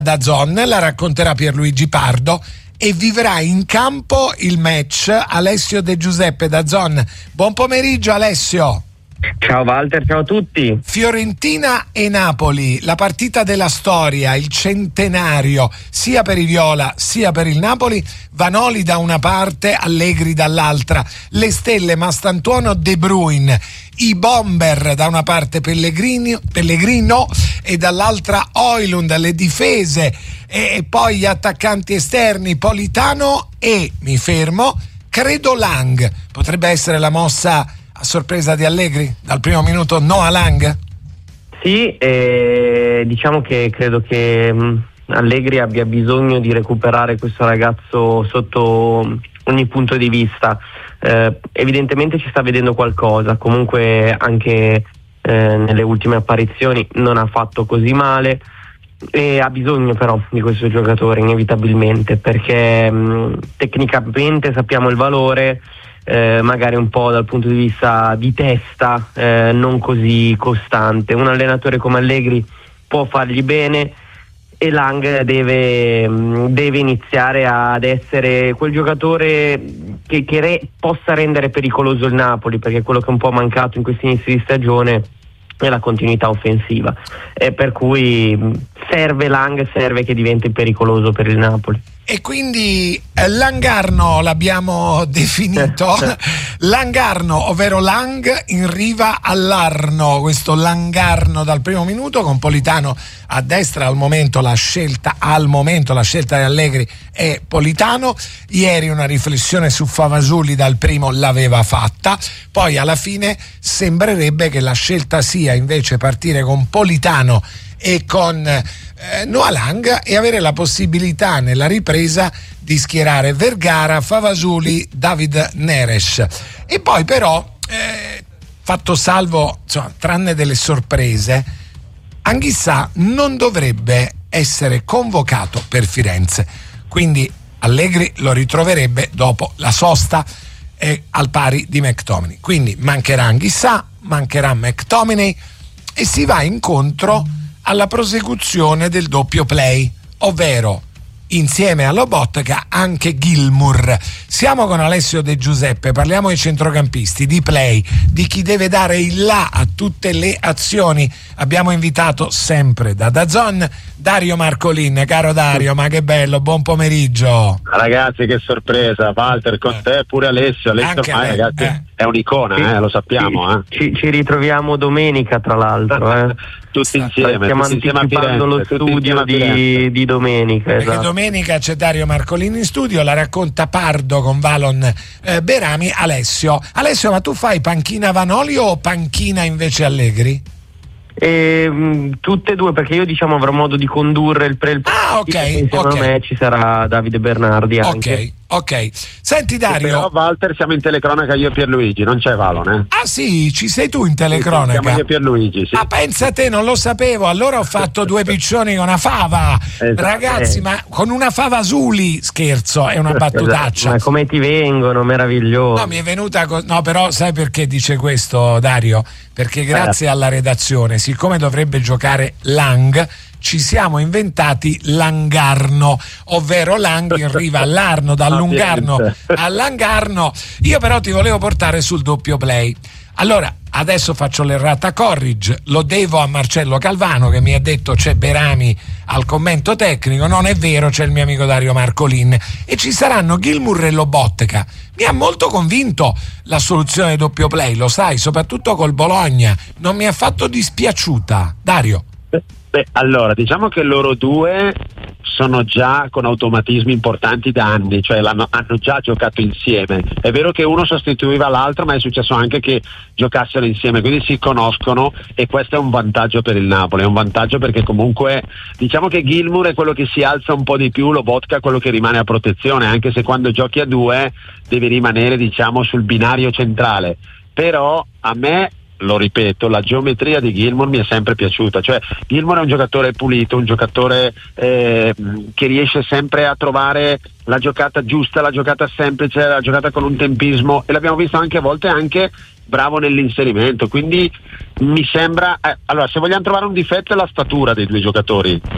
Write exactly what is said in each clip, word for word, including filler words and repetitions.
DAZN, la racconterà Pierluigi Pardo e vivrà in campo il match Alessio De Giuseppe DAZN. Buon pomeriggio Alessio. Ciao Walter, ciao a tutti. Fiorentina e Napoli, la partita della storia, il centenario sia per i viola sia per il Napoli. Vanoli da una parte, Allegri dall'altra, le stelle Mastantuono, De Bruyne, i bomber da una parte, Pellegrini, Pellegrino e dall'altra Højlund, le difese e, e poi gli attaccanti esterni Politano e, mi fermo, credo Lang. Potrebbe essere la mossa a sorpresa di Allegri? Dal primo minuto no a Lang? Sì, eh, diciamo che credo che mh, Allegri abbia bisogno di recuperare questo ragazzo sotto ogni punto di vista. Eh, evidentemente ci sta vedendo qualcosa, comunque anche eh, nelle ultime apparizioni non ha fatto così male e ha bisogno però di questo giocatore inevitabilmente, perché mh, tecnicamente sappiamo il valore, Eh, magari un po' dal punto di vista di testa eh, non così costante. Un allenatore come Allegri può fargli bene e Lang deve, deve iniziare ad essere quel giocatore che, che re, possa rendere pericoloso il Napoli, perché quello che è un po' mancato in questi inizi di stagione è la continuità offensiva, e per cui serve Lang, serve che diventi pericoloso per il Napoli. E quindi eh, Langarno l'abbiamo definito Langarno, ovvero Lang in riva all'Arno, questo Langarno dal primo minuto con Politano a destra. Al momento la scelta al momento la scelta di Allegri è Politano. Ieri una riflessione su Favasuli dal primo l'aveva fatta, poi alla fine sembrerebbe che la scelta sia invece partire con Politano e con eh, Noah Lang e avere la possibilità nella ripresa di schierare Vergara, Favasuli, David Neres. E poi però eh, fatto salvo, insomma, tranne delle sorprese, Anghissà non dovrebbe essere convocato per Firenze, quindi Allegri lo ritroverebbe dopo la sosta eh, al pari di McTominay. Quindi mancherà Anghissà, mancherà McTominay e si va incontro alla prosecuzione del doppio play, ovvero insieme a Lobotka anche Gilmour. Siamo con Alessio De Giuseppe, parliamo ai centrocampisti, di play, di chi deve dare il là a tutte le azioni. Abbiamo invitato sempre da DAZN Dario Marcolin. Caro Dario, ma che bello, buon pomeriggio. Ragazzi, che sorpresa, Walter, con eh. te pure Alessio. Alessio Anche ormai, me, ragazzi, eh. è un'icona, Sì, eh, lo sappiamo. Eh. Ci, ci ritroviamo domenica, tra l'altro. Eh. Tutti insieme, stiamo tutti insieme a anticipando lo Firenze, tutti insieme studio a Firenze. di, di domenica. Perché Esatto. domenica c'è Dario Marcolin in studio, la racconta Pardo con Valon eh, Berami. Alessio, Alessio, ma tu fai panchina Vanoli o panchina invece Allegri? E, mh, tutte e due, perché io diciamo avrò modo di condurre il pre il Ah, ok, insieme ok. a me ci sarà Davide Bernardi anche. Ok, ok. Senti Dario. Però Walter siamo in telecronaca io e Pierluigi, non c'è Valon, eh? Ah sì, ci sei tu in Siamo telecronaca. io e Pierluigi, sì. Ah, pensa te, non lo sapevo. Allora ho fatto due piccioni con una fava. Esatto. Ragazzi, Eh. ma con una fava Suli, scherzo, è una battutaccia. Ma come ti vengono, meraviglioso. No, mi è venuta co- no, però sai perché dice questo Dario? Perché grazie alla redazione, siccome dovrebbe giocare Lang, ci siamo inventati Langarno, ovvero Lang in riva all'Arno, dall'Ungarno all'Angarno. Io però ti volevo portare sul doppio play. Allora, adesso faccio l'errata corrige, lo devo a Marcello Calvano che mi ha detto c'è Berami al commento tecnico. Non è vero, c'è il mio amico Dario Marcolin e ci saranno Gilmour e Lobotka. Mi ha molto convinto la soluzione doppio play, lo sai, soprattutto col Bologna, non mi ha affatto dispiaciuta. Dario. Beh, allora, diciamo che loro due sono già con automatismi importanti da anni, cioè l'hanno, hanno già giocato insieme. È vero che uno sostituiva l'altro, ma è successo anche che giocassero insieme, quindi si conoscono e questo è un vantaggio per il Napoli, è un vantaggio perché comunque diciamo che Gilmour è quello che si alza un po' di più, Lobotka è quello che rimane a protezione, anche se quando giochi a due devi rimanere diciamo sul binario centrale. Però a me, lo ripeto, la geometria di Gilmour mi è sempre piaciuta, cioè Gilmour è un giocatore pulito, un giocatore eh, che riesce sempre a trovare la giocata giusta, la giocata semplice, la giocata con un tempismo, e l'abbiamo visto anche a volte anche bravo nell'inserimento, quindi mi sembra eh, allora, se vogliamo trovare un difetto è la statura dei due giocatori,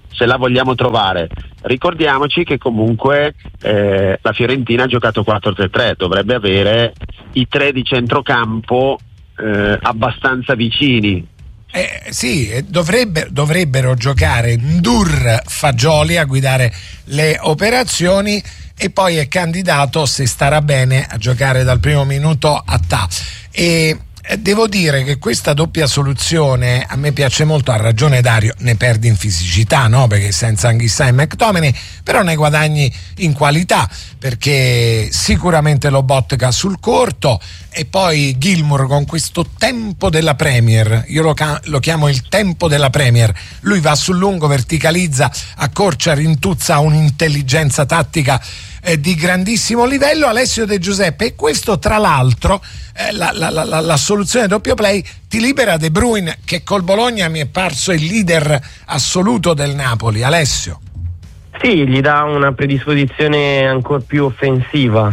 se la vogliamo trovare. Ricordiamoci che comunque eh, la Fiorentina ha giocato quattro tre tre, dovrebbe avere i tre di centrocampo eh, abbastanza vicini. Eh, sì, dovrebbe, dovrebbero giocare Ndur Fagioli a guidare le operazioni, e poi è candidato, se starà bene, a giocare dal primo minuto a Ta. E devo dire che questa doppia soluzione a me piace molto. Ha ragione Dario, ne perdi in fisicità, no? Perché senza Anghissà e McTominay, però ne guadagni in qualità, perché sicuramente Lobotka sul corto, e poi Gilmour con questo tempo della Premier, io lo, lo chiamo il tempo della Premier. Lui va sul lungo, verticalizza, accorcia, rintuzza, ha un'intelligenza tattica Eh, di grandissimo livello. Alessio De Giuseppe, e questo tra l'altro eh, la, la, la, la soluzione doppio play ti libera De Bruyne, che col Bologna mi è parso il leader assoluto del Napoli. Alessio. Sì, gli dà una predisposizione ancora più offensiva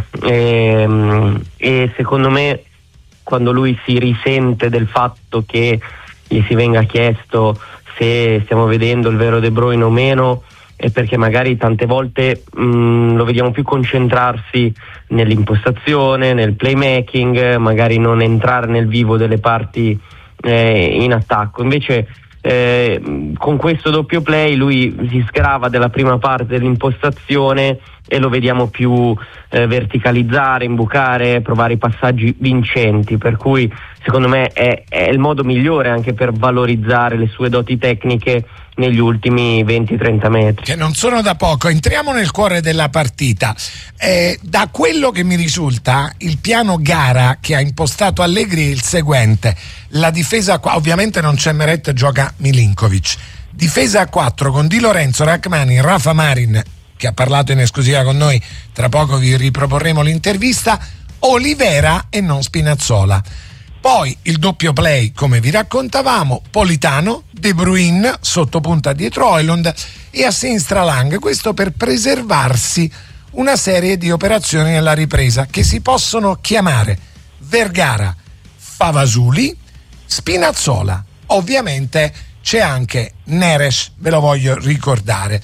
e, e secondo me quando lui si risente del fatto che gli si venga chiesto se stiamo vedendo il vero De Bruyne o meno, è perché magari tante volte mh, lo vediamo più concentrarsi nell'impostazione, nel playmaking, magari non entrare nel vivo delle parti eh, in attacco. Invece eh, con questo doppio play lui si sgrava della prima parte dell'impostazione e lo vediamo più eh, verticalizzare, imbucare, provare i passaggi vincenti, per cui secondo me è, è il modo migliore anche per valorizzare le sue doti tecniche negli ultimi venti trenta metri. Che non sono da poco. Entriamo nel cuore della partita. Eh, da quello che mi risulta, il piano gara che ha impostato Allegri è il seguente: la difesa qua, ovviamente non c'è Meret, gioca Milinkovic. Difesa a quattro con Di Lorenzo, Rachmani, Rafa Marin, che ha parlato in esclusiva con noi, tra poco vi riproporremo l'intervista, Olivera e non Spinazzola. Poi il doppio play, come vi raccontavamo, Politano, De Bruyne sotto punta dietro Højlund e a sinistra Lang, questo per preservarsi una serie di operazioni nella ripresa che si possono chiamare Vergara, Favasuli, Spinazzola. Ovviamente c'è anche Neres, ve lo voglio ricordare.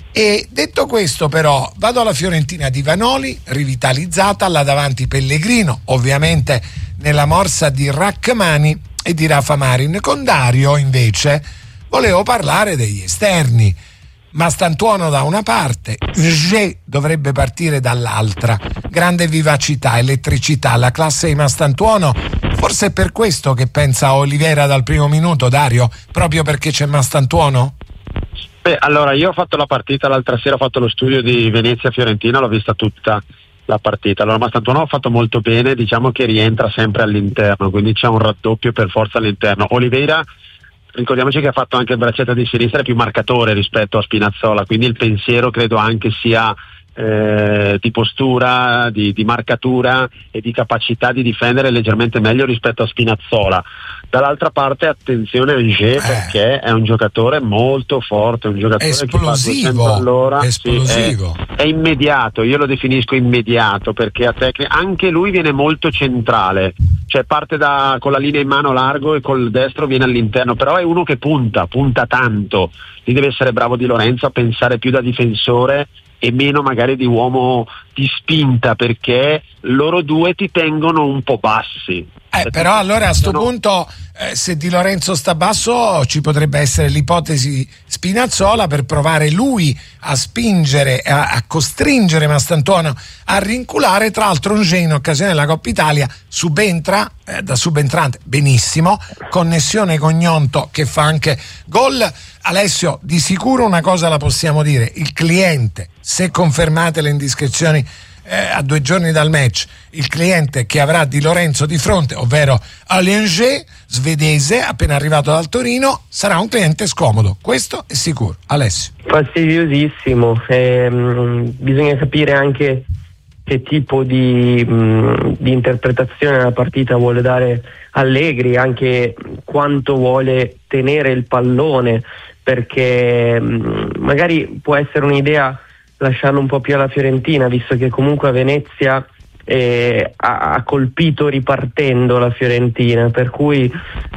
E detto questo, però, vado alla Fiorentina di Vanoli, rivitalizzata, là davanti Pellegrino, ovviamente nella morsa di Rachmani e di Rafa Marin. Con Dario invece volevo parlare degli esterni. Mastantuono da una parte, G dovrebbe partire dall'altra. Grande vivacità, elettricità, la classe di Mastantuono. Forse è per questo che pensa a Olivera dal primo minuto, Dario, proprio perché c'è Mastantuono? Beh, allora io ho fatto la partita l'altra sera, ho fatto lo studio di Venezia-Fiorentina, l'ho vista tutta la partita. Allora Mastantuono ha fatto molto bene, diciamo che rientra sempre all'interno, quindi c'è un raddoppio per forza all'interno. Oliveira, ricordiamoci che ha fatto anche il braccetto di sinistra, è più marcatore rispetto a Spinazzola, quindi il pensiero credo anche sia eh, di postura, di, di marcatura e di capacità di difendere leggermente meglio rispetto a Spinazzola. Dall'altra parte attenzione a Angers, eh. perché è un giocatore molto forte, un giocatore esplosivo, che fa duecento all'ora, esplosivo. Sì, è, è immediato, io lo definisco immediato perché a tecnica, anche lui viene molto centrale, cioè parte da, con la linea in mano largo e col destro viene all'interno, però è uno che punta, punta tanto, lì deve essere bravo Di Lorenzo a pensare più da difensore e meno magari di uomo di spinta, perché loro due ti tengono un po' bassi. Eh, però allora a sto punto eh, se Di Lorenzo sta basso ci potrebbe essere l'ipotesi Spinazzola per provare lui a spingere, a, a costringere Mastantuono a rinculare. Tra l'altro un in occasione della Coppa Italia subentra eh, da subentrante benissimo, connessione con Gnonto che fa anche gol. Alessio, di sicuro una cosa la possiamo dire: il cliente, se confermate le indiscrezioni Eh, a due giorni dal match, il cliente che avrà Di Lorenzo di fronte, ovvero Allinger, svedese, appena arrivato dal Torino, sarà un cliente scomodo, questo è sicuro. Alessio. Fastidiosissimo, eh, bisogna capire anche che tipo di, mh, di interpretazione della partita vuole dare Allegri, anche quanto vuole tenere il pallone, perché mh, magari può essere un'idea lasciarlo un po' più alla Fiorentina, visto che comunque a Venezia eh, ha, ha colpito ripartendo la Fiorentina, per cui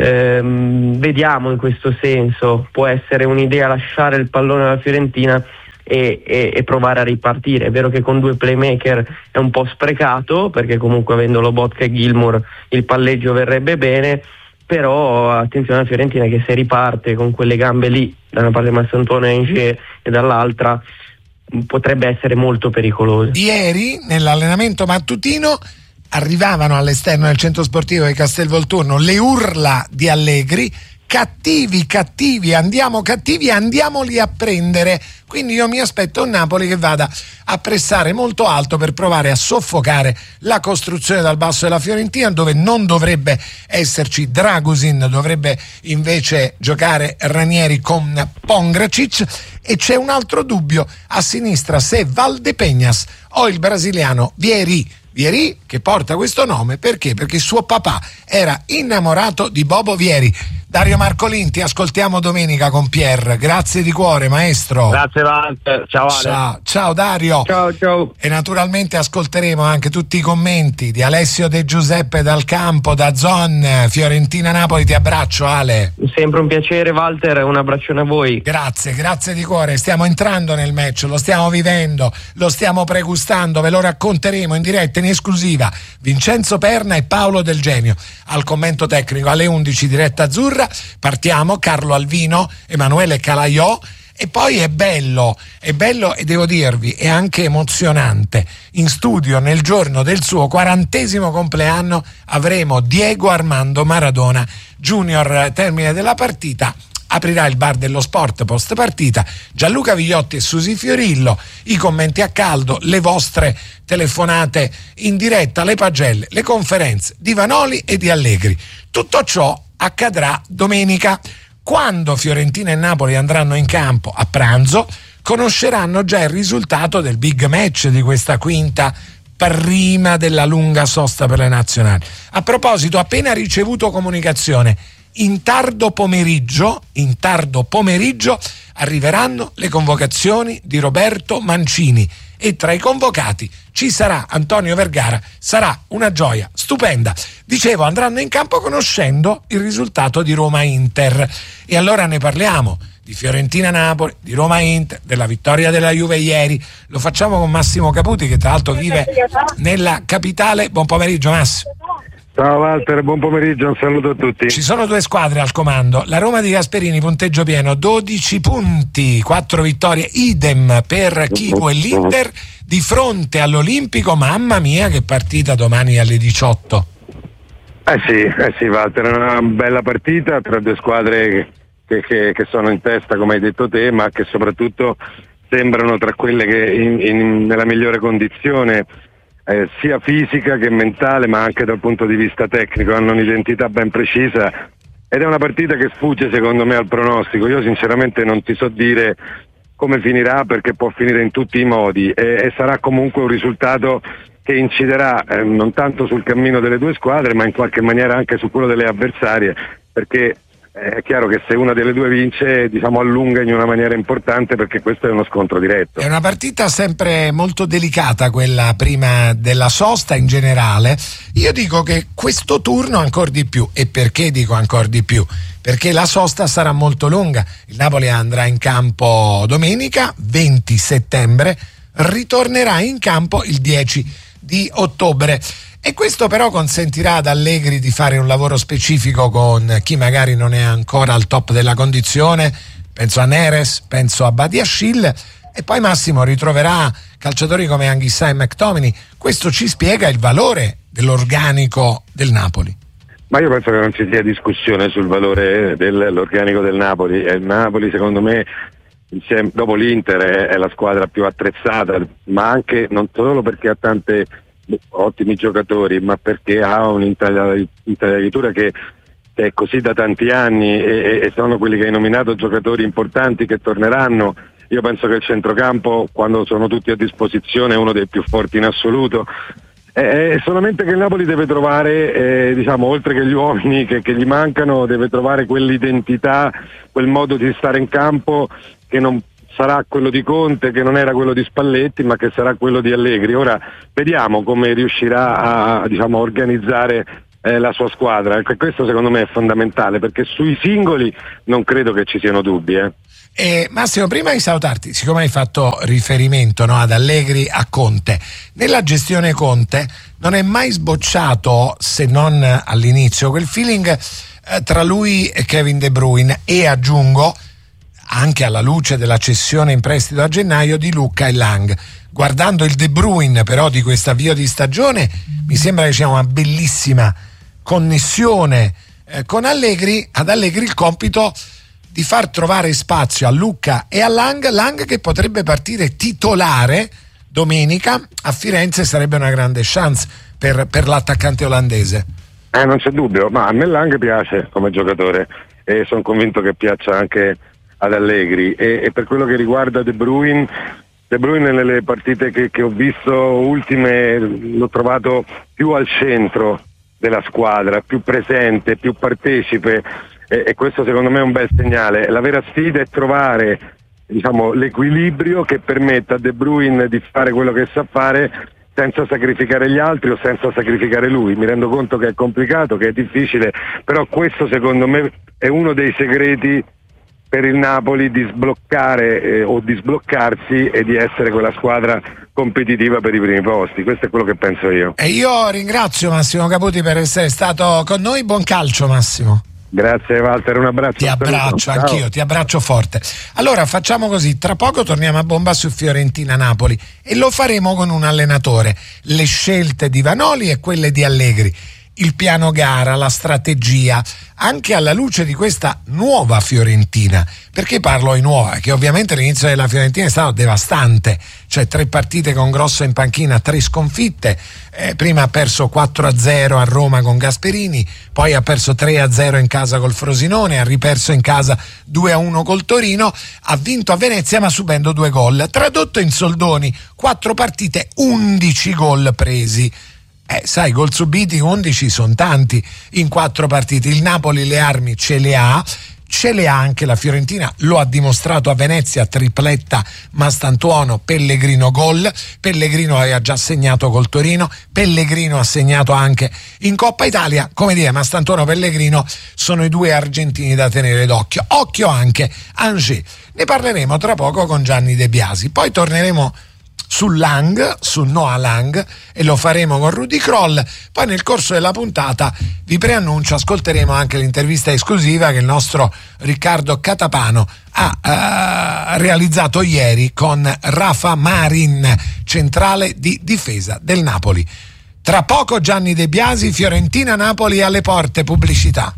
ehm, vediamo in questo senso, può essere un'idea lasciare il pallone alla Fiorentina E, e, e provare a ripartire. È vero che con due playmaker è un po' sprecato, perché comunque avendo Lobotka e Gilmour il palleggio verrebbe bene, però attenzione alla Fiorentina che se riparte con quelle gambe lì, da una parte Mastantone e Inge e dall'altra, potrebbe essere molto pericoloso. Ieri nell'allenamento mattutino arrivavano all'esterno del centro sportivo di Castelvolturno le urla di Allegri: cattivi, cattivi, andiamo cattivi, andiamoli a prendere. Quindi io mi aspetto un Napoli che vada a pressare molto alto per provare a soffocare la costruzione dal basso della Fiorentina, dove non dovrebbe esserci Dragusin, dovrebbe invece giocare Ranieri con Pongracic. E c'è un altro dubbio a sinistra, se Valdepeñas o il brasiliano Vieri. Vieri, che porta questo nome perché? Perché suo papà era innamorato di Bobo Vieri. Dario Marcolin, ti ascoltiamo domenica con Pier. Grazie di cuore, maestro. Grazie Walter, ciao Ale. Ciao, ciao Dario. Ciao, ciao. E naturalmente ascolteremo anche tutti i commenti di Alessio De Giuseppe dal campo, da Zon, Fiorentina-Napoli. Ti abbraccio, Ale. Sempre un piacere, Walter, un abbraccione a voi. Grazie, grazie di cuore. Stiamo entrando nel match, lo stiamo vivendo, lo stiamo pregustando, ve lo racconteremo in diretta in esclusiva. Vincenzo Perna e Paolo Del Genio al commento tecnico alle undici, diretta azzurra. Partiamo, Carlo Alvino, Emanuele Calaiò. E poi è bello, è bello e devo dirvi, è anche emozionante. In studio nel giorno del suo quarantesimo compleanno avremo Diego Armando Maradona Junior. Termine della partita, aprirà il bar dello sport post partita Gianluca Vigliotti e Susi Fiorillo, i commenti a caldo, le vostre telefonate in diretta, le pagelle, le conferenze di Vanoli e di Allegri. Tutto ciò accadrà domenica, quando Fiorentina e Napoli andranno in campo a pranzo. Conosceranno già il risultato del big match di questa quinta prima della lunga sosta per le nazionali. A proposito, appena ricevuto comunicazione, in tardo pomeriggio, in tardo pomeriggio arriveranno le convocazioni di Roberto Mancini e tra i convocati ci sarà Antonio Vergara. Sarà una gioia stupenda. Dicevo, andranno in campo conoscendo il risultato di Roma-Inter e allora ne parliamo di Fiorentina-Napoli, di Roma-Inter, della vittoria della Juve ieri. Lo facciamo con Massimo Caputi, che tra l'altro vive nella capitale. Buon pomeriggio Massimo. Ciao Walter, buon pomeriggio, un saluto a tutti. Ci sono due squadre al comando. La Roma di Gasperini, punteggio pieno, dodici punti, quattro vittorie, idem per Chico e l'Inter di fronte all'Olimpico. Mamma mia che partita domani alle diciotto. Eh sì, eh sì Walter, è una bella partita tra due squadre che, che, che sono in testa, come hai detto te, ma che soprattutto sembrano tra quelle che in, in, nella migliore condizione, Eh, sia fisica che mentale, ma anche dal punto di vista tecnico, hanno un'identità ben precisa ed è una partita che sfugge secondo me al pronostico. Io sinceramente non ti so dire come finirà, perché può finire in tutti i modi e, e sarà comunque un risultato che inciderà eh, non tanto sul cammino delle due squadre, ma in qualche maniera anche su quello delle avversarie, perché è chiaro che se una delle due vince, diciamo, allunga in una maniera importante, perché questo è uno scontro diretto. È una partita sempre molto delicata, quella prima della sosta in generale. Io dico che questo turno ancora di più. E perché dico ancora di più? Perché la sosta sarà molto lunga. Il Napoli andrà in campo domenica venti settembre, ritornerà in campo il dieci di ottobre. E questo però consentirà ad Allegri di fare un lavoro specifico con chi magari non è ancora al top della condizione. Penso a Neres, penso a Badiashile, e poi Massimo ritroverà calciatori come Anghissà e McTominay. Questo ci spiega il valore dell'organico del Napoli. Ma io penso che non ci sia discussione sul valore dell'organico del Napoli. E il Napoli, secondo me, insieme, dopo l'Inter, è, è la squadra più attrezzata, ma anche non solo perché ha tante ottimi giocatori, ma perché ha un'intelligenza che è così da tanti anni e, e sono quelli che hai nominato giocatori importanti che torneranno. Io penso che il centrocampo, quando sono tutti a disposizione, è uno dei più forti in assoluto. È solamente che il Napoli deve trovare, eh, diciamo, oltre che gli uomini che, che gli mancano, deve trovare quell'identità, quel modo di stare in campo che non sarà quello di Conte, che non era quello di Spalletti, ma che sarà quello di Allegri. Ora vediamo come riuscirà a, diciamo, organizzare eh, la sua squadra. Ecco, questo secondo me è fondamentale, perché sui singoli non credo che ci siano dubbi. Eh. Eh, Massimo, prima di salutarti, siccome hai fatto riferimento, no, ad Allegri, a Conte, nella gestione Conte non è mai sbocciato, se non all'inizio, quel feeling eh, tra lui e Kevin De Bruyne, e aggiungo, anche alla luce della cessione in prestito a gennaio di Lucca e Lang. Guardando il De Bruyne però di questo avvio di stagione, mi sembra che sia una bellissima connessione eh, con Allegri. Ad Allegri il compito di far trovare spazio a Lucca e a Lang, Lang che potrebbe partire titolare domenica a Firenze, sarebbe una grande chance per, per l'attaccante olandese. Eh, non c'è dubbio, ma a me Lang piace come giocatore e sono convinto che piaccia anche ad Allegri. E, e per quello che riguarda De Bruyne, De Bruyne nelle partite che, che ho visto ultime l'ho trovato più al centro della squadra, più presente, più partecipe, e, e questo secondo me è un bel segnale. La vera sfida è trovare, diciamo, l'equilibrio che permetta a De Bruyne di fare quello che sa fare senza sacrificare gli altri o senza sacrificare lui. Mi rendo conto che è complicato, che è difficile, però questo secondo me è uno dei segreti per il Napoli di sbloccare eh, o di sbloccarsi e di essere quella squadra competitiva per i primi posti. Questo è quello che penso io. E io ringrazio Massimo Caputi per essere stato con noi. Buon calcio, Massimo. Grazie Walter, un abbraccio. Ti abbraccio, anch'io, Ciao. Ti abbraccio forte. Allora facciamo così, tra poco torniamo a bomba su Fiorentina-Napoli e lo faremo con un allenatore. Le scelte di Vanoli e quelle di Allegri, il piano gara, la strategia, anche alla luce di questa nuova Fiorentina. Perché parlo di nuova? Che ovviamente l'inizio della Fiorentina è stato devastante, cioè tre partite con Grosso in panchina, tre sconfitte, eh, prima ha perso quattro a zero a Roma con Gasperini, poi ha perso tre a zero in casa col Frosinone, ha riperso in casa due a uno col Torino, ha vinto a Venezia ma subendo due gol. Tradotto in soldoni, quattro partite, undici gol presi. Eh, sai, gol subiti undici sono tanti in quattro partite. Il Napoli le armi ce le ha, ce le ha anche la Fiorentina, lo ha dimostrato a Venezia, tripletta Mastantuono, Pellegrino gol. Pellegrino aveva già segnato col Torino, Pellegrino ha segnato anche in Coppa Italia. Come dire, Mastantuono, Pellegrino sono i due argentini da tenere d'occhio. Occhio anche Angers, ne parleremo tra poco con Gianni De Biasi. Poi torneremo su Lang, su Noah Lang, e lo faremo con Rudy Kroll. Poi nel corso della puntata vi preannuncio, ascolteremo anche l'intervista esclusiva che il nostro Riccardo Catapano ha uh, realizzato ieri con Rafa Marin, centrale di difesa del Napoli. Tra poco Gianni De Biasi, Fiorentina-Napoli alle porte, pubblicità.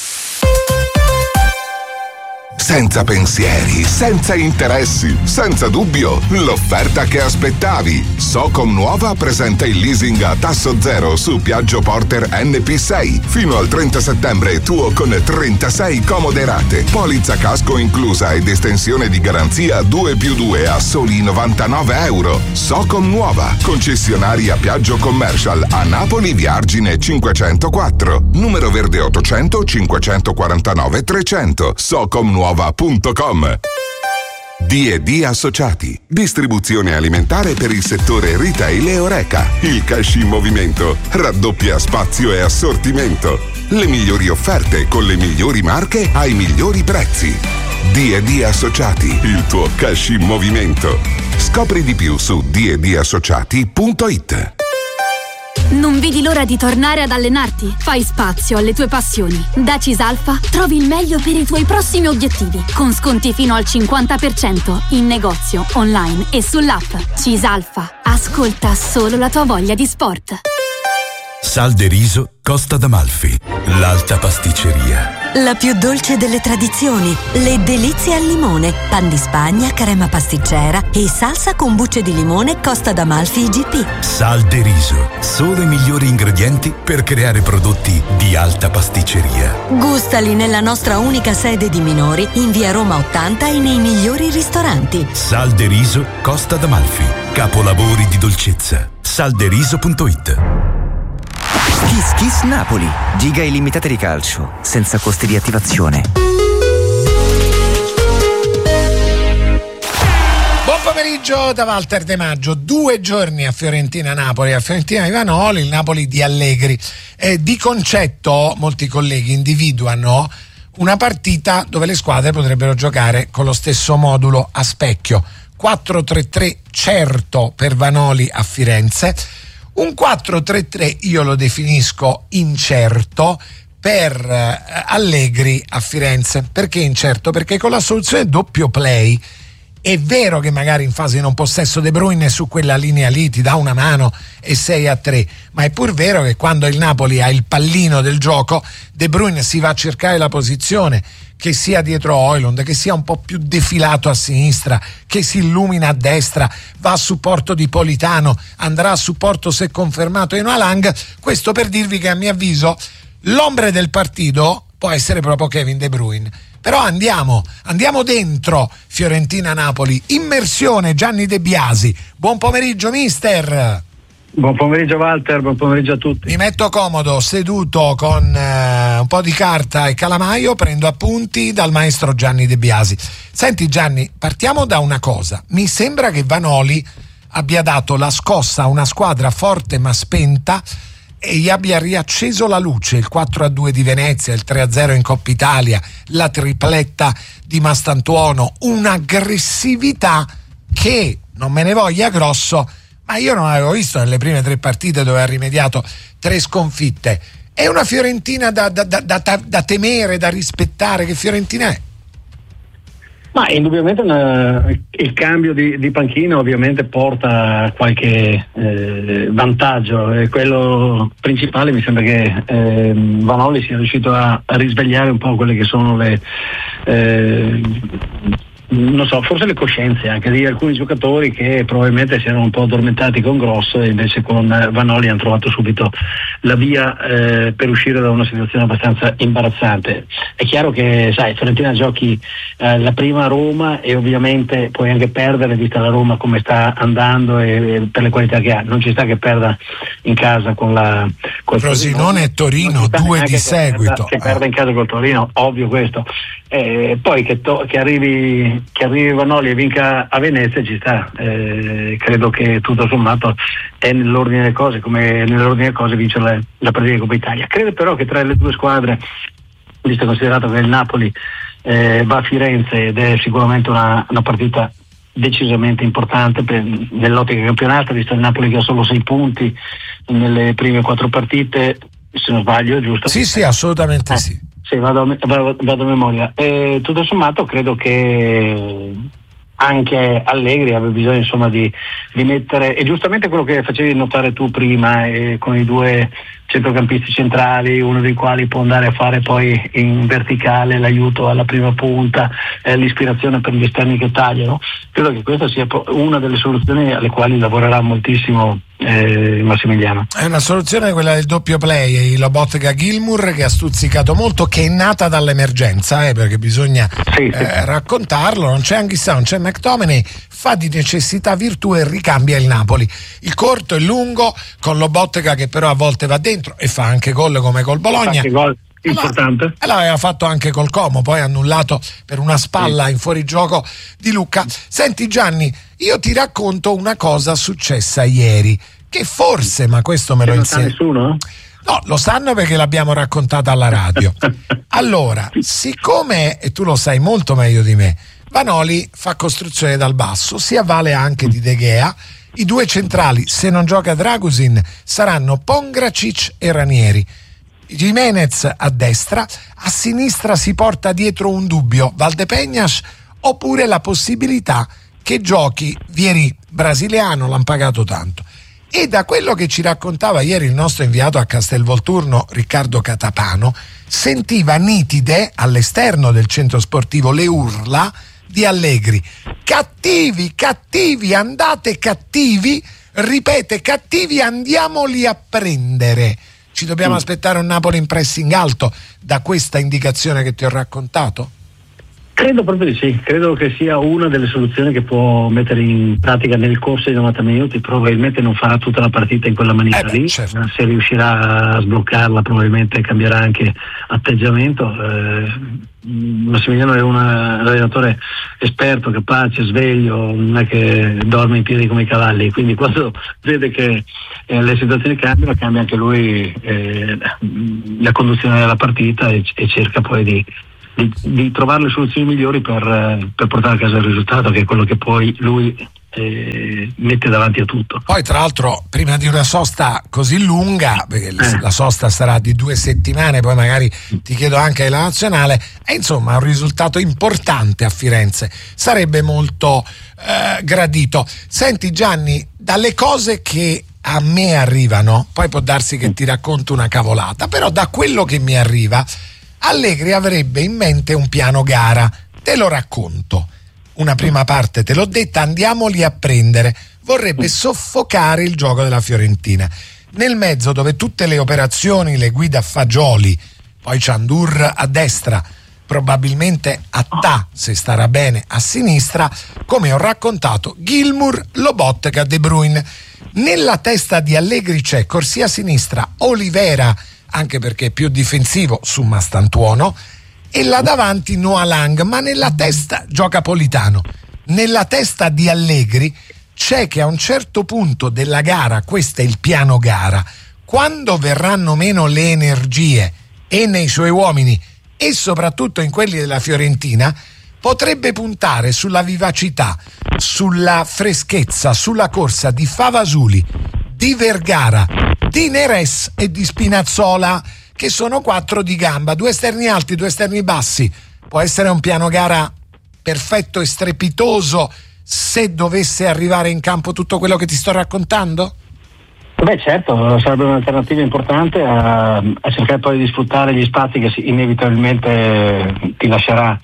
Senza pensieri, senza interessi, senza dubbio, l'offerta che aspettavi. Socom Nuova presenta il leasing a tasso zero su Piaggio Porter N P sei. Fino al trenta settembre tuo con trentasei comode rate. Polizza casco inclusa ed estensione di garanzia due più due a soli novantanove euro. Socom Nuova, concessionaria Piaggio Commercial a Napoli via Argine cinquecentoquattro. Numero verde ottocento cinquecentoquarantanove trecento. Socom Nuova. punto com. D e D Associati, distribuzione alimentare per il settore retail e Oreca. Il cash in movimento raddoppia spazio e assortimento. Le migliori offerte con le migliori marche ai migliori prezzi. D e D Associati, il tuo cash in movimento. Scopri di più su d e d associati punto it. Non vedi l'ora di tornare ad allenarti? Fai spazio alle tue passioni. Da Cisalfa trovi il meglio per i tuoi prossimi obiettivi, con sconti fino al cinquanta per cento in negozio, online e sull'app. Cisalfa, ascolta solo la tua voglia di sport. Sal de riso Costa d'Amalfi, l'alta pasticceria. La più dolce delle tradizioni, le delizie al limone, pan di Spagna, crema pasticcera e salsa con bucce di limone Costa d'Amalfi G P. Sal de riso, solo i migliori ingredienti per creare prodotti di alta pasticceria. Gustali nella nostra unica sede di Minori, in via Roma ottanta e nei migliori ristoranti. Sal de riso Costa d'Amalfi, capolavori di dolcezza. salderiso punto it. Kiss Kiss Napoli, giga illimitate di calcio, senza costi di attivazione. pomeriggio da Walter De Maggio, due giorni a Fiorentina-Napoli, a Fiorentina di Vanoli, il Napoli di Allegri. Eh, di concetto molti colleghi individuano una partita dove le squadre potrebbero giocare con lo stesso modulo a specchio. quattro tre tre certo per Vanoli a Firenze, un quattro tre tre io lo definisco incerto per eh, Allegri a Firenze. Perché incerto? Perché con la soluzione doppio play è vero che magari in fase di non possesso De Bruyne su quella linea lì ti dà una mano e sei a tre, ma è pur vero che quando il Napoli ha il pallino del gioco De Bruyne si va a cercare la posizione, che sia dietro Højlund, che sia un po' più defilato a sinistra, che si illumina a destra, va a supporto di Politano, andrà a supporto se confermato in Haaland. Questo per dirvi che a mio avviso l'ombre del partito può essere proprio Kevin De Bruyne. Però andiamo, andiamo dentro Fiorentina-Napoli, immersione Gianni De Biasi. Buon pomeriggio mister. Buon pomeriggio Walter, buon pomeriggio a tutti. Mi metto comodo, seduto con eh, un po' di carta e calamaio, prendo appunti dal maestro Gianni De Biasi. Senti Gianni, partiamo da una cosa. Mi sembra che Vanoli abbia dato la scossa a una squadra forte ma spenta e gli abbia riacceso la luce. Il quattro a due di Venezia, il tre a zero in Coppa Italia, la tripletta di Mastantuono, un'aggressività che, non me ne voglia grosso, ma io non avevo visto nelle prime tre partite dove ha rimediato tre sconfitte. È una Fiorentina da, da, da, da, da temere, da rispettare. Che Fiorentina è? Ma indubbiamente una, il cambio di, di panchina ovviamente porta qualche eh, vantaggio, e quello principale mi sembra che eh, Vanoli sia riuscito a, a risvegliare un po' quelle che sono le eh, non so, forse le coscienze anche di alcuni giocatori che probabilmente si erano un po' addormentati con Gross, e invece con Vanoli hanno trovato subito la via eh, per uscire da una situazione abbastanza imbarazzante. È chiaro che, sai, Fiorentina giochi eh, la prima a Roma e ovviamente puoi anche perdere, vista la Roma come sta andando e, e per le qualità che ha. Non ci sta che perda in casa con la col Frosinone e Torino, due di seguito. Che perda, che perda in casa col Torino, ovvio questo. Eh, poi che, to- che arrivi che arrivi Vanoli e vinca a Venezia ci sta. Eh, credo che tutto sommato è nell'ordine delle cose, come nell'ordine delle cose vincere la, la partita di Coppa Italia. Credo però che tra le due squadre, visto considerato che il Napoli eh, va a Firenze ed è sicuramente una, una partita decisamente importante per, nell'ottica campionato, visto il Napoli che ha solo sei punti nelle prime quattro partite, se non sbaglio, giusto? Sì, sì, assolutamente eh. sì. Sì, vado a, vado, vado a memoria. E tutto sommato credo che anche Allegri aveva bisogno, insomma, di, di mettere, e giustamente quello che facevi notare tu prima, eh, con i due centrocampisti centrali, uno dei quali può andare a fare poi in verticale l'aiuto alla prima punta, eh, l'ispirazione per gli esterni che tagliano. Credo che questa sia una delle soluzioni alle quali lavorerà moltissimo eh, Massimiliano. È una soluzione quella del doppio play, il Lobotka Gilmour, che ha stuzzicato molto, che è nata dall'emergenza, eh, perché bisogna sì, sì. Eh, raccontarlo. Non c'è Anghissà, non c'è McTominay, fa di necessità virtù e ricambia il Napoli. Il corto e lungo con Lobotka che però a volte va dentro e fa anche gol come col Bologna. Anche gol importante. E l'aveva fatto anche col Como, poi annullato per una spalla sì. in fuorigioco di Lucca. Senti Gianni, io ti racconto una cosa successa ieri, che forse, ma questo me lo insegna nessuno? No, lo sanno perché l'abbiamo raccontata alla radio. Allora, siccome, e tu lo sai molto meglio di me, Vanoli fa costruzione dal basso, si avvale anche di De Gea. I due centrali, se non gioca Dragusin, saranno Pongracic e Ranieri. Jimenez a destra, a sinistra si porta dietro un dubbio, Valdepeñas, oppure la possibilità che giochi Vieri, brasiliano, l'hanno pagato tanto. E da quello che ci raccontava ieri il nostro inviato a Castelvolturno, Riccardo Catapano, sentiva nitide all'esterno del centro sportivo le urla di Allegri: cattivi, cattivi, andate cattivi, ripete cattivi, andiamoli a prendere. Ci dobbiamo mm. aspettare un Napoli in pressing alto da questa indicazione che ti ho raccontato? Credo proprio di sì, credo che sia una delle soluzioni che può mettere in pratica nel corso di novanta minuti. Probabilmente non farà tutta la partita in quella maniera eh beh, lì, certo. Se riuscirà a sbloccarla probabilmente cambierà anche atteggiamento. Eh, Massimiliano è un allenatore esperto, capace, sveglio, non è che dorme in piedi come i cavalli, quindi quando vede che eh, le situazioni cambiano, cambia anche lui eh, la conduzione della partita e, e cerca poi di Di, di trovare le soluzioni migliori per, per portare a casa il risultato, che è quello che poi lui eh, mette davanti a tutto. Poi tra l'altro prima di una sosta così lunga, perché eh. la sosta sarà di due settimane, poi magari ti chiedo anche la nazionale, e insomma un risultato importante a Firenze sarebbe molto eh, gradito. Senti Gianni, dalle cose che a me arrivano, poi può darsi che ti racconto una cavolata, però da quello che mi arriva Allegri avrebbe in mente un piano gara. Te lo racconto. Una prima parte te l'ho detta, andiamoli a prendere. Vorrebbe soffocare il gioco della Fiorentina. Nel mezzo, dove tutte le operazioni le guida Fagioli, poi Ciandur a destra, probabilmente Attà, se starà bene, a sinistra, come ho raccontato, Gilmour, Lobotka, De Bruyne. Nella testa di Allegri c'è corsia sinistra Olivera, anche perché è più difensivo su Mastantuono, e là davanti Noah Lang, ma nella testa gioca Politano. Nella testa di Allegri c'è che a un certo punto della gara, questo è il piano gara, quando verranno meno le energie e nei suoi uomini e soprattutto in quelli della Fiorentina, potrebbe puntare sulla vivacità, sulla freschezza, sulla corsa di Favasuli, di Vergara, di Neres e di Spinazzola, che sono quattro di gamba, due esterni alti, due esterni bassi. Può essere un piano gara perfetto e strepitoso se dovesse arrivare in campo tutto quello che ti sto raccontando? Beh certo, sarebbe un'alternativa importante a, a cercare poi di sfruttare gli spazi che inevitabilmente ti lascerà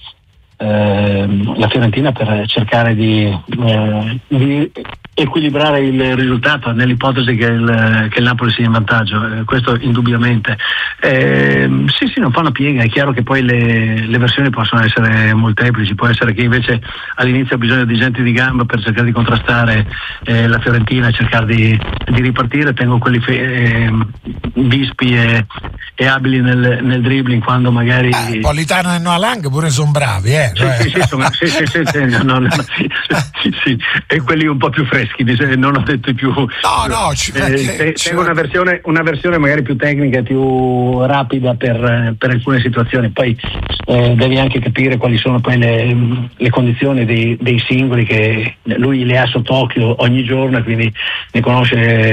eh, la Fiorentina per cercare di, eh, di equilibrare il risultato nell'ipotesi che il, che il Napoli sia in vantaggio, eh, questo indubbiamente. Eh, sì sì, non fa una piega, è chiaro che poi le, le versioni possono essere molteplici, può essere che invece all'inizio ha bisogno di gente di gamba per cercare di contrastare eh, la Fiorentina e cercare di, di ripartire. Tengo quelli fe- eh, vispi e, e abili nel, nel dribbling, quando magari eh, Politano e Noah Lang pure sono bravi, eh? Sì, sì, sì, sono, sì, sì, sì, sì, no, no, no, sì, sì, e quelli un po' più freschi, non ho detto più. No, no, ci eh, c'è una versione, una versione magari più tecnica, più rapida per, per alcune situazioni. Poi eh, devi anche capire quali sono poi le, le condizioni dei, dei singoli, che lui le ha sott'occhio ogni giorno, quindi ne conosce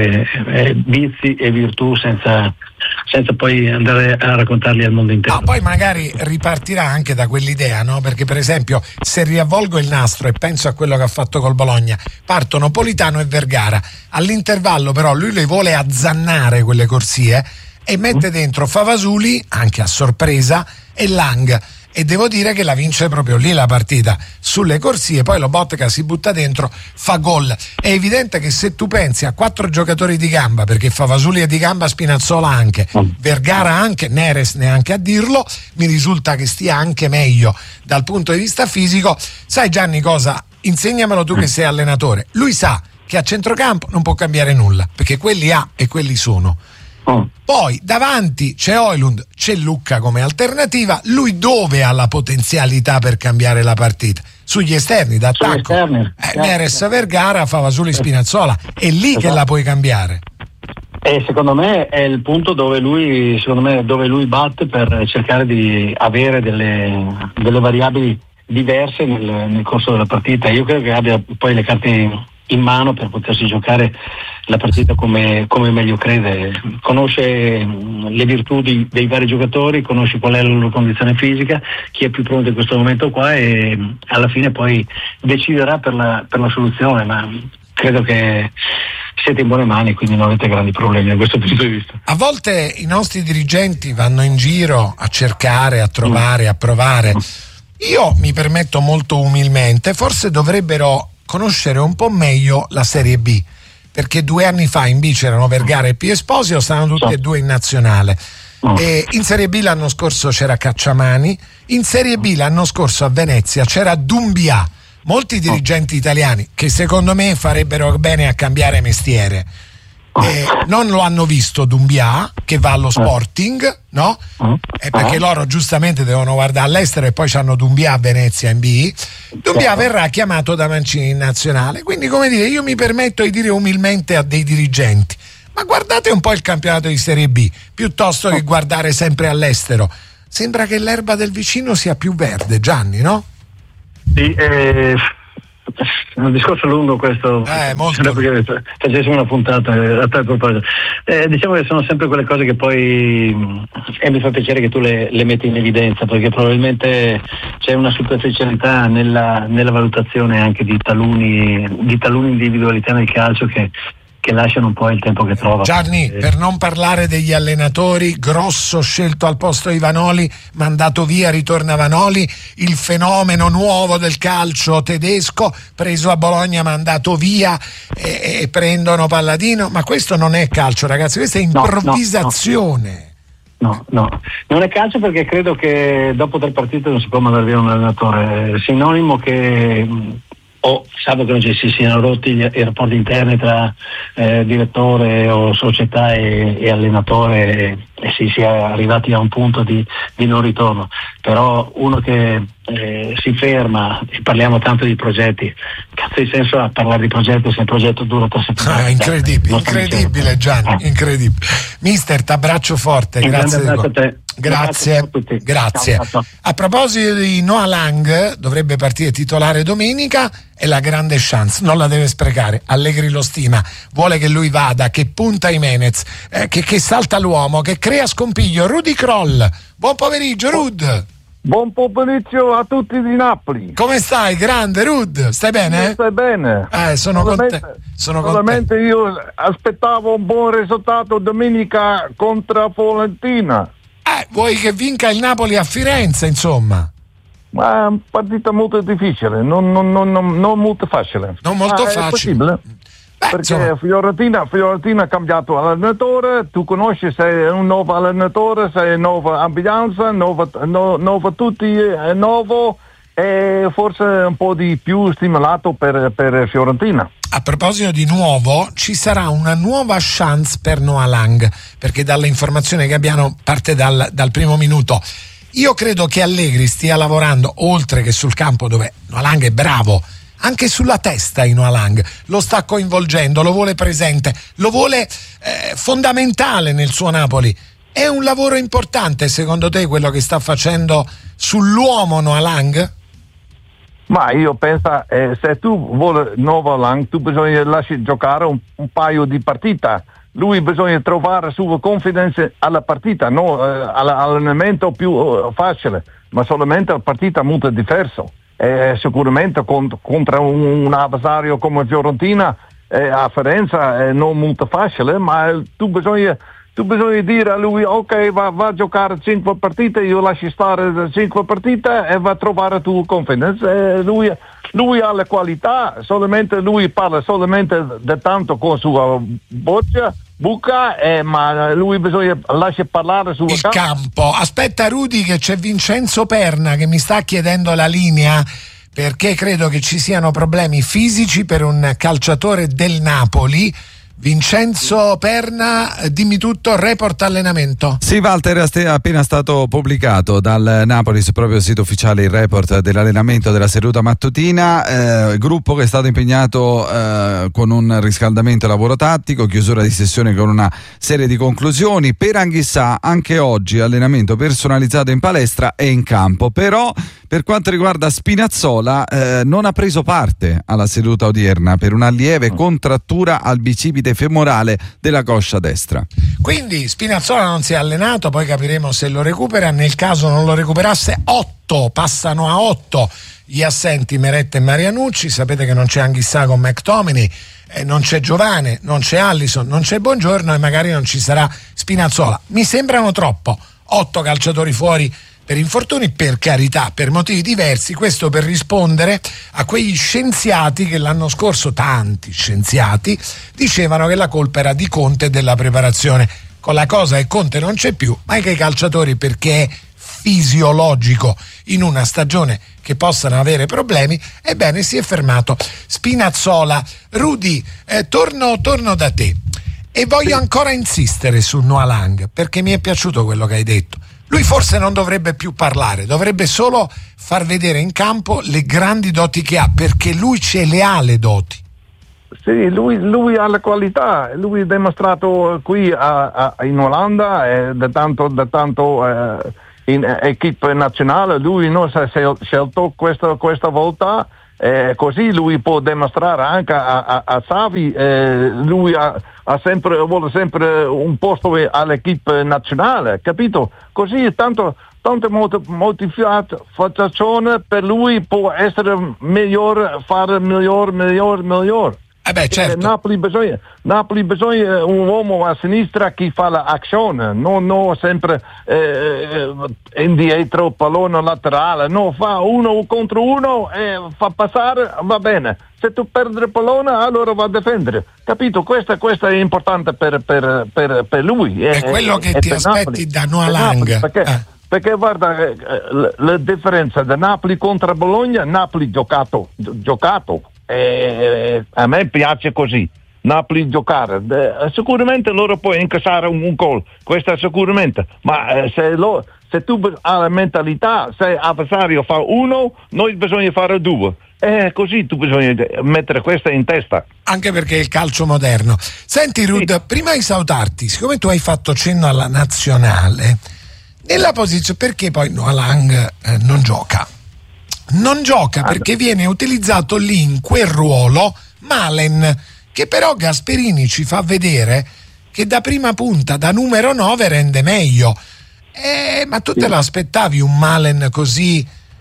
eh, vizi e virtù senza senza poi andare a raccontarli al mondo intero. No, poi magari ripartirà anche da quell'idea, no? Perché per esempio se riavvolgo il nastro e penso a quello che ha fatto col Bologna, partono Politano e Vergara, all'intervallo però lui le vuole azzannare quelle corsie e mette dentro Favasuli, anche a sorpresa, e Lang, e devo dire che la vince proprio lì la partita, sulle corsie. Poi Lobotka si butta dentro, fa gol. È evidente che se tu pensi a quattro giocatori di gamba, perché Favasuli è di gamba, Spinazzola anche, Vergara anche, Neres neanche a dirlo, mi risulta che stia anche meglio dal punto di vista fisico. Sai Gianni cosa? Insegnamelo tu che sei allenatore. Lui sa che a centrocampo non può cambiare nulla, perché quelli ha e quelli sono. Oh. Poi davanti c'è Højlund, c'è Lucca come alternativa. Lui dove ha la potenzialità per cambiare la partita? Sugli esterni d'attacco. Eh, Neres, Vergara, Favasuli, Spinazzola, è lì esatto. che la puoi cambiare. E secondo me è il punto dove lui, secondo me, dove lui batte per cercare di avere delle, delle variabili diverse nel, nel corso della partita. Io credo che abbia poi le carte in mano per potersi giocare la partita come, come meglio crede. Conosce le virtù di, dei vari giocatori, conosce qual è la loro condizione fisica, chi è più pronto in questo momento qua, e alla fine poi deciderà per la, per la soluzione, ma credo che siete in buone mani, quindi non avete grandi problemi da questo punto di vista. A volte i nostri dirigenti vanno in giro a cercare, a trovare, a provare. Io mi permetto molto umilmente, forse dovrebbero conoscere un po' meglio la Serie B, perché due anni fa in B c'erano Vergara e Piesposito, stanno tutti e due in nazionale. Oh. E in Serie B l'anno scorso c'era Cacciamani, in Serie B l'anno scorso a Venezia c'era Doumbia. Molti dirigenti oh. italiani che secondo me farebbero bene a cambiare mestiere. Eh, non lo hanno visto Doumbia che va allo Sporting, no? Eh, perché loro giustamente devono guardare all'estero e poi c'hanno Doumbia a Venezia in B. Doumbia verrà chiamato da Mancini in nazionale, quindi come dire, io mi permetto di dire umilmente a dei dirigenti: ma guardate un po' il campionato di Serie B piuttosto che guardare sempre all'estero. Sembra che l'erba del vicino sia più verde, Gianni, no? Sì, eh, è un discorso lungo questo, eh, molto. Perché facessimo una puntata a tal proposito. Eh, diciamo che sono sempre quelle cose che poi e mi fa piacere che tu le, le metti in evidenza, perché probabilmente c'è una superficialità nella, nella valutazione anche di taluni, di taluni individualità nel calcio che che lasciano un po' il tempo che trova. Gianni, eh. per non parlare degli allenatori, Grosso scelto al posto di Vanoli, mandato via, ritorna Vanoli, il fenomeno nuovo del calcio tedesco, preso a Bologna, mandato via e, e prendono Palladino, ma questo non è calcio, ragazzi, questa è improvvisazione. No, no, no, non è calcio, perché credo che dopo tre partite non si può mandare via un allenatore, è sinonimo che o salvo che non ci si siano rotti gli, i rapporti interni tra eh, direttore o società e, e allenatore e, e si sia arrivati a un punto di, di non ritorno. Però uno che eh, si ferma, e parliamo tanto di progetti, cazzo di senso a parlare di progetti se il progetto dura tre settimane? Ah, incredibile, incredibile Gianni, eh. incredibile. Mister, t'abbraccio forte, un grazie. A te. Grazie, a tutti. Grazie. Ciao, ciao. A proposito di Noah Lang, dovrebbe partire titolare domenica, è la grande chance, non la deve sprecare. Allegri lo stima, vuole che lui vada, che punta Jimenez, eh, che, che salta l'uomo, che crea scompiglio. Rudy Kroll, buon pomeriggio Rud. Buon pomeriggio a tutti di Napoli. Come stai, grande Rud? Stai bene? Stai bene. Eh, sono contento. Sono solamente io aspettavo un buon risultato domenica contro Fiorentina. Eh, vuoi che vinca il Napoli a Firenze, insomma? Ma è una partita molto difficile, non, non, non, non, non molto facile. Non molto Ma facile. È possibile? Beh, perché insomma. Fiorentina, Fiorentina ha cambiato allenatore, tu conosci, sei un nuovo allenatore, sei nuova ambianza, nuovo, no, nuovo tutti, è nuovo e forse un po' di più stimolato per, per Fiorentina. A proposito di nuovo, ci sarà una nuova chance per Noah Lang, perché dalle informazioni che abbiamo parte dal, dal primo minuto. Io credo che Allegri stia lavorando, oltre che sul campo dove Noah Lang è bravo, anche sulla testa in Noah Lang, lo sta coinvolgendo, lo vuole presente, lo vuole eh, fondamentale nel suo Napoli. È un lavoro importante secondo te quello che sta facendo sull'uomo Noah Lang? Ma io penso, eh, se tu vuoi Noah Lang, tu bisogna lasciare giocare un, un paio di partite. Lui bisogna trovare sua confidenza alla partita, no, eh, all'allenamento più uh, facile, ma solamente la partita molto diversa. Eh, sicuramente cont- contro un, un avversario come Fiorentina eh, a Firenze è non molto facile, ma eh, tu bisogna tu bisogna dire a lui ok, va, va a giocare cinque partite, io lascio stare cinque partite e va a trovare tua confidenza. Eh, lui, lui ha le qualità, solamente lui parla solamente di tanto con sua bocca buca, eh, ma lui bisogna lasciare parlare sul il campo. campo. Aspetta Rudy, che c'è Vincenzo Perna che mi sta chiedendo la linea, perché credo che ci siano problemi fisici per un calciatore del Napoli. Vincenzo Perna, dimmi tutto, report allenamento. Sì, Walter, è appena stato pubblicato dal Napoli sul proprio sito ufficiale il report dell'allenamento della seduta mattutina, eh, gruppo che è stato impegnato eh, con un riscaldamento e lavoro tattico, chiusura di sessione con una serie di conclusioni. Per Anghissà anche oggi allenamento personalizzato in palestra e in campo, però per quanto riguarda Spinazzola eh, non ha preso parte alla seduta odierna per una lieve contrattura al bicipite femorale della coscia destra. Quindi Spinazzola non si è allenato, poi capiremo se lo recupera. Nel caso non lo recuperasse, otto passano a otto gli assenti Meret e Marianucci. Sapete che non c'è Anghissà con McTominay, eh, non c'è Giovane, non c'è Allison, non c'è Buongiorno e magari non ci sarà Spinazzola. Mi sembrano troppo otto calciatori fuori per infortuni, per carità, per motivi diversi, questo per rispondere a quegli scienziati che l'anno scorso, tanti scienziati, dicevano che la colpa era di Conte e della preparazione. Con la cosa che Conte non c'è più, ma anche i calciatori, perché è fisiologico in una stagione che possano avere problemi, ebbene si è fermato Spinazzola. Rudy, eh, torno, torno da te e voglio ancora insistere su Noah Lang, perché mi è piaciuto quello che hai detto. Lui forse non dovrebbe più parlare, dovrebbe solo far vedere in campo le grandi doti che ha, perché lui ce le ha le doti. Sì, lui, lui ha le qualità, lui ha dimostrato qui a, a, in Olanda, eh, da tanto, da tanto eh, in equipe nazionale, lui non si è scelto questa, questa volta, eh, così lui può dimostrare anche a, a, a Xavi, eh, lui ha, ha sempre, vuole sempre un posto all'equipe nazionale, capito? Così tanto, tante motivazioni per lui può essere migliore, fare miglior, miglior, miglior. Eh beh, certo. Napoli bisogna, Napoli bisogna un uomo a sinistra che fa l'azione, non, non sempre eh, indietro, pallone laterale, no, fa uno contro uno e fa passare, va bene. Se tu perdi il pallone, allora va a difendere. Capito? Questo, questo è importante per, per, per, per lui. È, è quello che ti aspetti Napoli, da Noah Lang. Perché, eh. perché guarda, la, la differenza da Napoli contro Bologna, Napoli giocato, giocato. Eh, a me piace così Napoli giocare, eh, sicuramente loro puoi incassare un, un gol, questo sicuramente, ma eh, se, lo, se tu hai la mentalità, se l'avversario fa uno, noi bisogna fare due, eh, così tu bisogna mettere questa in testa, anche perché è il calcio moderno. Senti Rud, sì. Prima di salutarti, siccome tu hai fatto cenno alla nazionale, nella posizione, perché poi Noah Lang eh, non gioca? Non gioca perché viene utilizzato lì in quel ruolo Malen, che però Gasperini ci fa vedere che da prima punta, da numero nove, rende meglio. Eh, ma tu te l'aspettavi un Malen così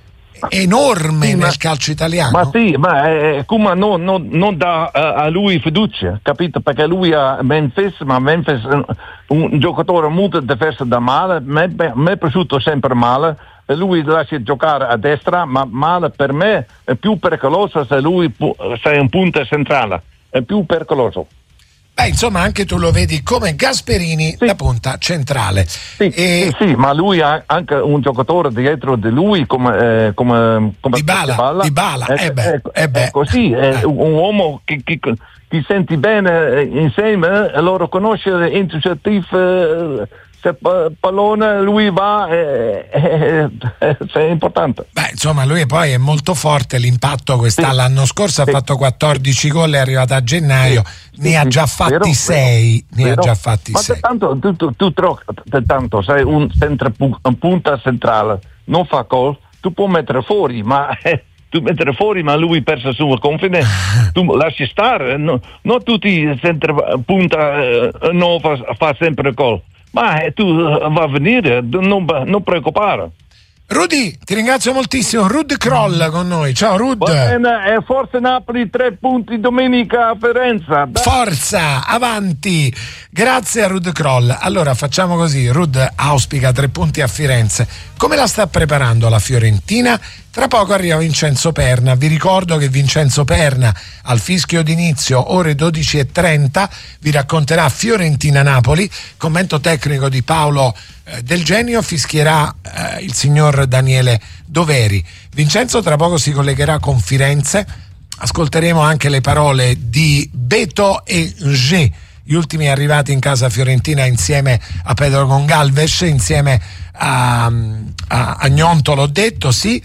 enorme sì, nel ma, calcio italiano? Ma sì, ma eh, come non, non, non dà uh, a lui fiducia, capito? Perché lui ha Memphis, ma Memphis è un giocatore molto diverso da Malen, mi è piaciuto sempre Malen. Lui lascia giocare a destra, ma Malen per me è più pericoloso se lui sei un punta centrale, è più pericoloso. Beh, insomma, anche tu lo vedi come Gasperini, sì. La punta centrale. Sì, e... sì, sì, ma lui ha anche un giocatore dietro di lui come, eh, come, come Dybala, Dybala, è, eh beh, è, eh beh. è così, è un uomo che, che, che senti bene insieme, e loro conosce l'intercettivo. Se pallone lui va è, è, è, è importante. Beh, insomma, lui poi è molto forte, l'impatto quest'anno, sì. L'anno scorso sì. Ha fatto quattordici gol, è arrivato a gennaio, sì. Ne sì, ha già fatti vero, sei vero, ne vero. ha già fatti ma sei. Tanto tu, tu, tu tro, tanto sei un, centro, un punta centrale, non fa gol, tu puoi mettere fuori, ma eh, tu mettere fuori, ma lui persa sua confidenza, tu lasci stare, no, non tutti i centro punta eh, non fa, fa sempre gol. Ma eh, tu uh, va a venire, non, non preoccupare. Rudy, ti ringrazio moltissimo. Rud Kroll con noi. Ciao Rud. Bene, e forza Napoli, tre punti domenica a Firenze. Dai. Forza, avanti. Grazie a Rud Kroll. Allora facciamo così, Rud auspica tre punti a Firenze. Come la sta preparando la Fiorentina? Tra poco arriva Vincenzo Perna. Vi ricordo che Vincenzo Perna al fischio d'inizio ore dodici e trenta vi racconterà Fiorentina-Napoli, commento tecnico di Paolo eh, Del Genio, fischierà eh, il signor Daniele Doveri. Vincenzo tra poco si collegherà con Firenze, ascolteremo anche le parole di Beto e G, gli ultimi arrivati in casa fiorentina insieme a Pedro Gongalves, insieme a, a, a Gnonto, l'ho detto, sì,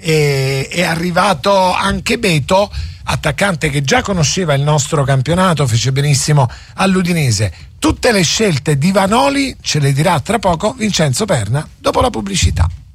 e, è arrivato anche Beto, attaccante che già conosceva il nostro campionato, fece benissimo all'Udinese. Tutte le scelte di Vanoli ce le dirà tra poco Vincenzo Perna dopo la pubblicità.